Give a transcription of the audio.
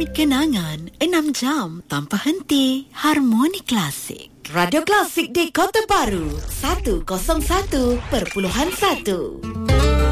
kenangan 6 jam tanpa henti harmoni klasik. Radio Klasik di Kota Baru 101.1